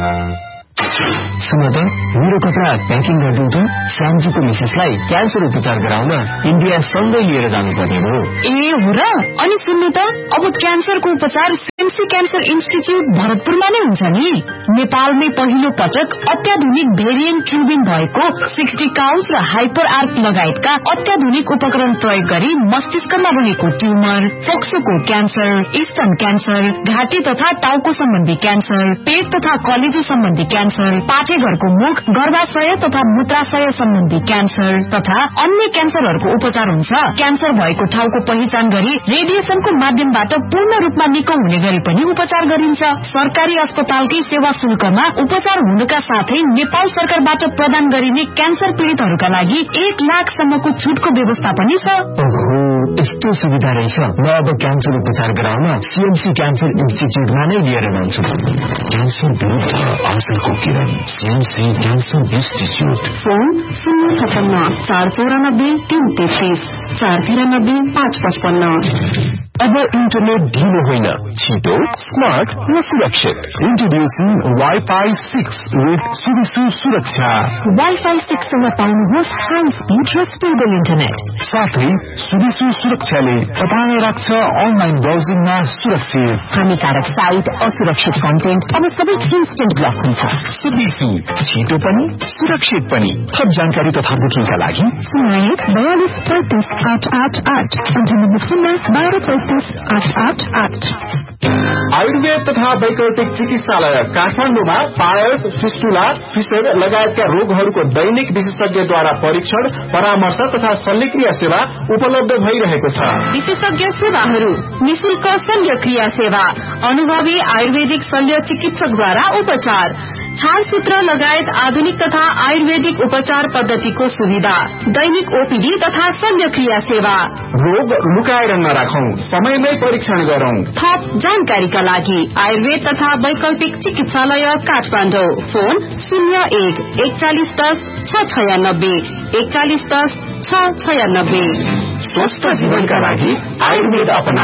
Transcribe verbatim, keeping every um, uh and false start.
सुन त मेरो कपडा प्याकिङ गरिदिउ त। श्यामजीको मिसेसलाई क्यान्सर उपचार गराउन इन्डिया सँगै लिएर जानुपर्ने हो। ए हो र? अनि सुन्नु त, अब क्यान्सरको उपचार सीएमसी क्यान्सर इन्स्टिच्युट भरतपुरमा नै हुन्छ नि। नेपालमै पहिलो पटक अत्याधुनिक भेरिएन्ट ट्युबिङ भएको सिक्सटी काउस र हाइपर आर्क लगायतका अत्याधुनिक उपकरण प्रयोग गरी मस्तिष्कमा रहेको ट्युमर, फोक्सोको क्यान्सर, स्तन क्यान्सर, घाँटी तथा टाउको सम्बन्धी क्यान्सर, पेट तथा कलेजो सम्बन्धी क्यान्सर, पाठेघरको मुख, गर्भाशय तथा मूत्राशय सम्बन्धी क्यान्सर तथा अन्य क्यान्सरहरूको उपचार हुन्छ। क्यान्सर भएको ठाउँको पहिचान गरी रेडिएसनको माध्यमबाट पूर्ण रूपमा निको हुने गरी पनि उपचार गरिन्छ। सरकारी अस्पतालकै सेवा शुल्कमा उपचार हुनुका साथै नेपाल सरकारबाट प्रदान गरिने क्यान्सर पीड़ितहरूका लागि एक लाख सम्मको छुटको व्यवस्था पनि छ। ओहो, यस्तो सुविधा रहेछ। म अब क्यान्सर उपचार गराउन सीएमसी क्यान्सर इन्स्टिच्युटमा नै लिएर जान्छु। क्यान्सर विरुद्ध आशाको किरण, सीएमसी क्यान्सर इन्स्टिच्युट। फोन शून्य छपन्न चार चौरानब्बे तीन तेत्रिस चार तिरानब्बे पाँच पचपन्न। अब इन्टरनेट ढिलो होइन, छिटो, स्मार्ट र सुरक्षित। इन्ट्रोड्युसिङ वाइफाई सिक्स विथ सुविसु सुरक्षा। वाइफाई सिक्स सँग पाउनुहोस् हाई स्पिड र स्टेबल इन्टरनेट। साथै सुविसु सुरक्षाले तपाईँलाई राख्छ अनलाइन ब्राउजिङमा सुरक्षित। हानिकारक साइट, असुरक्षित कन्टेन्ट अब सबै इन्स्टेन्ट ब्लक हुन्छ। सुविसु, छिटो पनि सुरक्षित पनि। थप जानकारी तथा बुकिङका लागि शून्य एक बयालिस पैंतिस आठ आठ आठ अन्ठानब्बे शून्य बाह्र पैंतिस आठ आठ आठ। आयुर्वेद तथा वैकल्पिक चिकित्सालय काठमाडौँमा पायल्स, फिस्टुला, फिसर लगायतका रोगहरूको दैनिक विशेषज्ञद्वारा परीक्षण, परामर्श तथा शल्यक्रिया सेवा उपलब्ध भइरहेको छ। विशेषज्ञ सेवाहरू, निशुल्क शल्यक्रिया सेवा, अनुभवी आयुर्वेदिक शल्य चिकित्सकद्वारा उपचार, छालसूत्र लगायत आधुनिक तथा आयुर्वेदिक उपचार पद्धतिको सुविधा, दैनिक ओपीडी तथा शल्यक्रिया सेवा। रोग लुकाएर नराखौं, समयमै परीक्षण गरौं। थप जानकारीका लागि आयुर्वेद तथा वैकल्पिक चिकित्सालय काठमाडौँ। फोन शून्य एक एकचालिस दस छ छयानब्बे एकचालिस दस छ छयानब्बे। स्वस्थ जीवनका लागि आयुर्वेद अपना।